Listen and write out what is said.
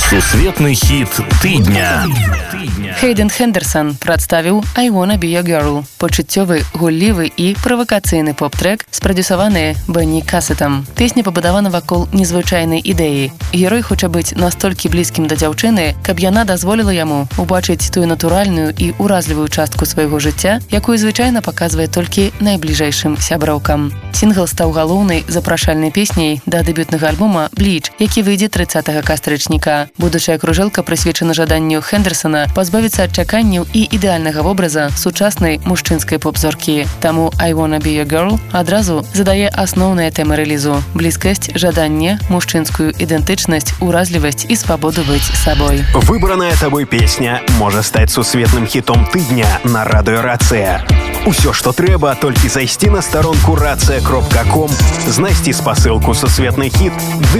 Сусветны хіт тыдня. Хейден Хендерсон прадставіў «I Wanna Be Your Girl» – пачуццёвы, гуллівы і правакацыйны поп-трэк, спрадзюсаваны Бенні Касетам. Песня пабудавана вакол незвычайнай ідэі. Герой хоча быць настолькі блізкім да дзяўчыны, каб яна дазволіла яму убачыць тую натуральную і уразлівую частку свайго жыцця, якую звычайна паказвае толькі найбліжэйшым сяброўкам. Сінгл стаў галоўнай запрашальнай песняй да дэбютнага альбома «Bleach», які выйдзе 30 кастрычніка. Будучая кружэлка прысвечана жаданню Хендерсона пазбавіцца ад чаканняў і ідэальнага вобраза сучаснай мужчынскай поп-зоркі. Таму «I Wanna Be Your Girl» адразу задае асноўныя тэмы рэлізу – блізкасць, жаданне, мужчынскую ідэнтычнасць, уразлівасць і свабоду быць сабой. Выбраная табой песня можа стаць сусветным хітом тыдня на радыё Рацыя. Усё, што трэба, толькі зайсці на старонку racja.com, знайсці спасылку «Сусветны хіт»